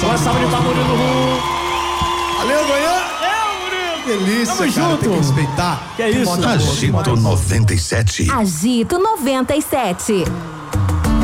Uma salva de palmas, Murilo. Valeu, Goiânia. Delícia, Tamo cara, junto. tem que respeitar. Que é isso? Moda boa, Agito 97. Agito 97.